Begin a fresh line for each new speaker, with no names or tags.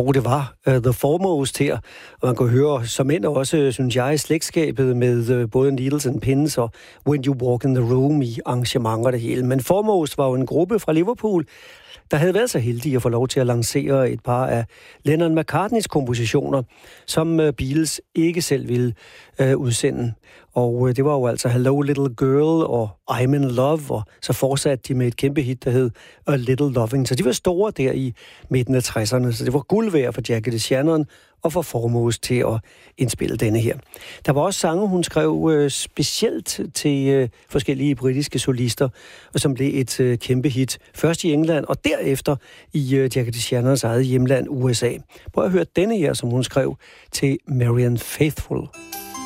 Og det var The Foremost her, og man kunne høre som end også, synes jeg, slægtskabet med både Needles and Pins og When You Walk in the Room i arrangementer det hele. Men Foremost var jo en gruppe fra Liverpool, der havde været så heldige at få lov til at lancere et par af Lennon McCartneys kompositioner, som Beatles ikke selv ville udsende. Og det var jo altså Hello Little Girl og I'm in Love, og så fortsatte de med et kæmpe hit, der hed A Little Loving. Så de var store der i midten af 60'erne, så det var guld værd for Jackie DeShannon og for Foremost til at indspille denne her. Der var også sange, hun skrev specielt til forskellige britiske solister, og som blev et kæmpe hit. Først i England, og derefter i Jackie DeShannons eget hjemland USA. Prøv at høre denne her, som hun skrev til Marianne Faithfull.